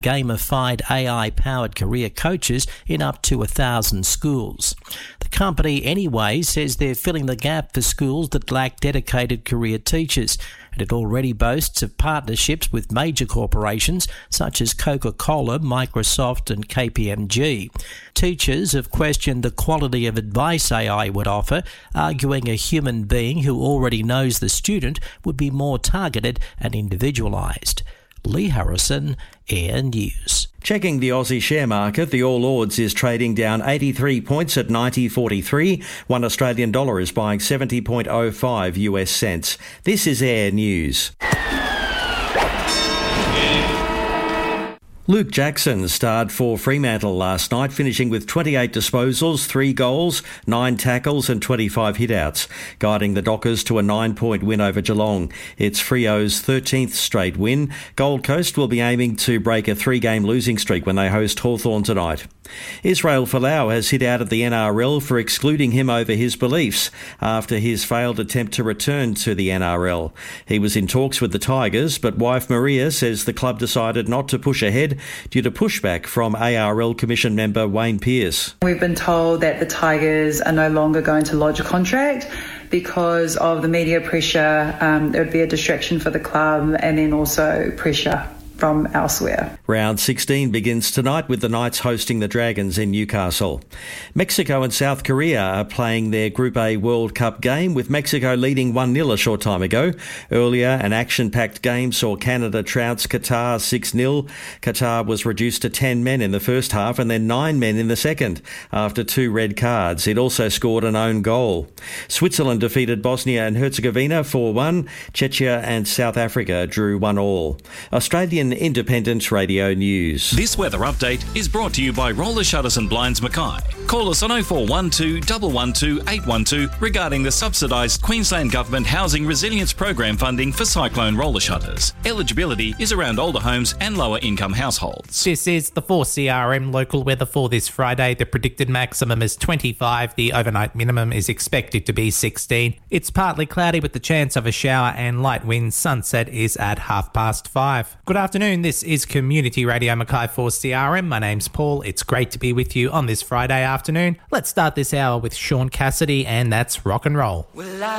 gamified AI-powered career coaches in up to 1,000 schools. The company anyway says they're filling the gap for schools that lack dedicated career teachers, and it already boasts of partnerships with major corporations such as Coca-Cola, Microsoft and KPMG. Teachers have questioned the quality of advice AI would offer, arguing a human being who already knows the student would be more targeted and individualised. Lee Harrison, Air News. Checking the Aussie share market, the All Ords is trading down 83 points at 90.43. $1 Australian dollar is buying 70.05 US cents. This is Air News. Luke Jackson starred for Fremantle last night, finishing with 28 disposals, 3 goals, 9 tackles and 25 hitouts, guiding the Dockers to a 9-point win over Geelong. It's Freo's 13th straight win. Gold Coast will be aiming to break a 3-game losing streak when they host Hawthorn tonight. Israel Folau has hit out at the NRL for excluding him over his beliefs after his failed attempt to return to the NRL. He was in talks with the Tigers, but wife Maria says the club decided not to push ahead due to pushback from ARL Commission member Wayne Pearce. We've been told that the Tigers are no longer going to lodge a contract because of the media pressure. There would be a distraction for the club and then also pressure from elsewhere. Round 16 begins tonight with the Knights hosting the Dragons in Newcastle. Mexico and South Korea are playing their Group A World Cup game, with Mexico leading 1-0 a short time ago. Earlier, an action-packed game saw Canada trounce Qatar 6-0. Qatar was reduced to 10 men in the first half and then 9 men in the second after 2 red cards. It also scored an own goal. Switzerland defeated Bosnia and Herzegovina 4-1. Czechia and South Africa drew 1-1. Australian Independent Radio News. This weather update is brought to you by Roller Shutters and Blinds Mackay. Call us on 0412 112 812 regarding the subsidised Queensland Government Housing Resilience Program funding for cyclone roller shutters. Eligibility is around older homes and lower income households. This is the 4CRM local weather for this Friday. The predicted maximum is 25. The overnight minimum is expected to be 16. It's partly cloudy with the chance of a shower and light winds. Sunset is at 5:30. Good afternoon. This is Community Radio Mackay 4CRM. My name's Paul. It's great to be with you on this Friday afternoon. Let's start this hour with Sean Cassidy, and that's Rock and Roll. Well,